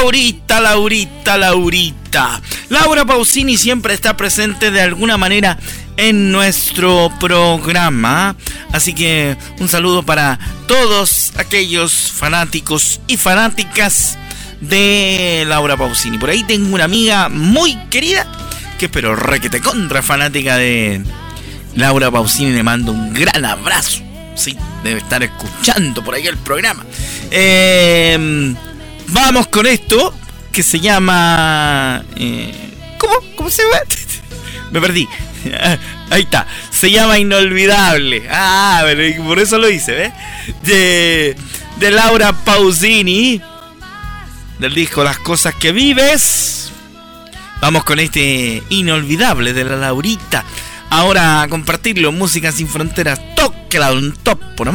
Laurita. Laura Pausini siempre está presente de alguna manera en nuestro programa. Así que un saludo para todos aquellos fanáticos y fanáticas de Laura Pausini. Por ahí tengo una amiga muy querida que espero requete contra fanática de Laura Pausini. Le mando un gran abrazo. Sí, debe estar escuchando por ahí el programa. Vamos con esto que se llama... ¿Cómo se llama? Me perdí. Ahí está. Se llama Inolvidable. Pero por eso lo hice, ¿ves? De Laura Pausini, del disco Las Cosas que Vives. Vamos con este Inolvidable de la Laurita. Ahora a compartirlo. Música sin fronteras. Tóquela un top.